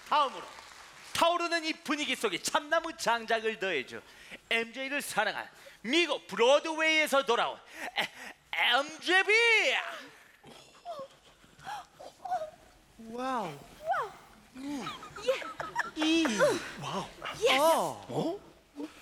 다음으로 타오르는 이 분위기 속에 참나무 장작을 더해줘 MJ를 사랑한 미국 브로드웨이에서 돌아온 MJB. 와우. 예. 와우. 예스. 어?